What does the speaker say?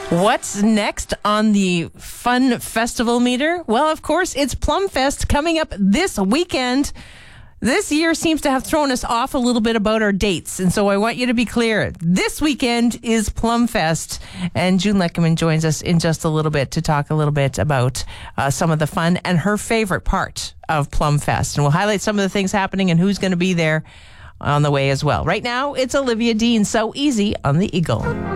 What's next on the fun festival meter? Well, of course, it's Plumfest coming up this weekend. This year seems to have thrown us off a little bit about our dates, and so I want you to be clear. This weekend is Plumfest, and June Leckerman joins us in just a little bit to talk a little bit about some of the fun and her favorite part of Plumfest. And we'll highlight some of the things happening and who's going to be there on the way as well. Right now, it's Olivia Dean, So Easy on the Eagle.